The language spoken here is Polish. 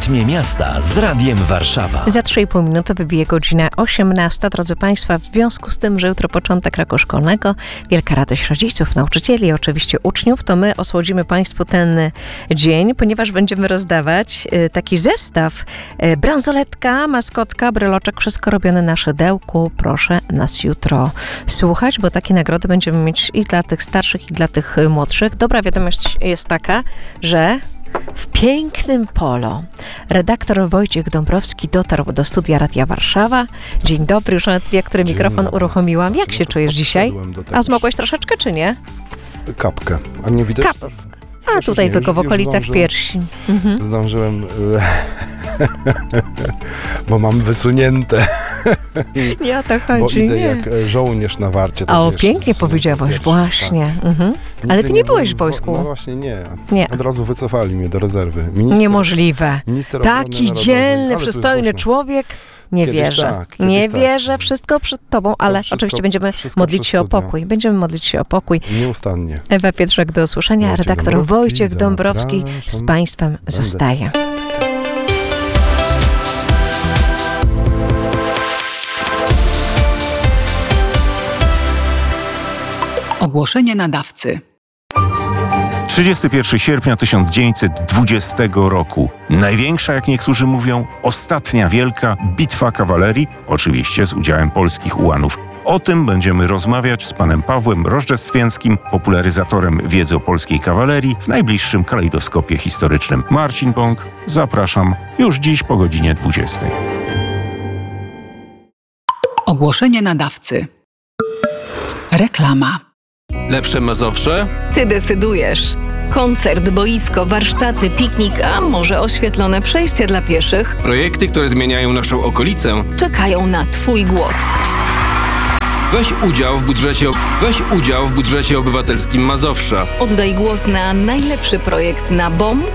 rytmie miasta z Radiem Warszawa. Za 3,5 minuty wybije godzina 18. Drodzy Państwo, w związku z tym, że jutro początek roku szkolnego, wielka radość rodziców, nauczycieli i oczywiście uczniów, to my osłodzimy Państwu ten dzień, ponieważ będziemy rozdawać taki zestaw. Bransoletka, maskotka, bryloczek, wszystko robione na szydełku. Proszę nas jutro słuchać, bo takie nagrody będziemy mieć i dla tych starszych, i dla tych młodszych. Dobra wiadomość jest taka, że w pięknym polo redaktor Wojciech Dąbrowski dotarł do studia Radia Warszawa. Dzień dobry, już nawet ja, który mikrofon uruchomiłam. Jak się czujesz dzisiaj? A zmogłeś troszeczkę, czy nie? Kapkę. A nie widać? A tutaj tylko w okolicach piersi. Zdążyłem, bo mam wysunięte. Nie o to Bo chodzi, idę nie. jak żołnierz na warcie. Tak O, wiesz, pięknie wysunięte powiedziałaś, piersi, właśnie. Tak. Ale ty Nigdy nie byłeś w byłem wojsku. No właśnie nie. Nie. Od razu wycofali mnie do rezerwy. Niemożliwe. Minister obrony Taki narodowej, dzielny, ale to jest przystojny głośno. człowiek. Nie Kiedyś wierzę. tak, kiedyś Nie tak. wierzę. Wszystko przed tobą, ale wszystko- oczywiście będziemy wszystko modlić przez się o studia. pokój. Będziemy modlić się o pokój. Nieustannie. Ewa Pietrzak do usłyszenia. Wojciech Redaktor Dąbrowski, Wojciech Dąbrowski z zapraszam. Państwem zostaje. Ogłoszenie nadawcy. 31 sierpnia 1920 roku. Największa, jak niektórzy mówią, ostatnia wielka bitwa kawalerii, oczywiście z udziałem polskich ułanów. O tym będziemy rozmawiać z panem Pawłem Rożdżestwienskim, popularyzatorem wiedzy o polskiej kawalerii w najbliższym kalejdoskopie historycznym. Marcin Bąk, zapraszam już dziś po godzinie 20. Ogłoszenie nadawcy. Reklama. Lepsze Mazowsze? Ty decydujesz. Koncert, boisko, warsztaty, piknik, a może oświetlone przejście dla pieszych Projekty, które zmieniają naszą okolicę. czekają na Twój głos. Weź udział w budżecie obywatelskim Mazowsza. Oddaj głos na najlepszy projekt na BOM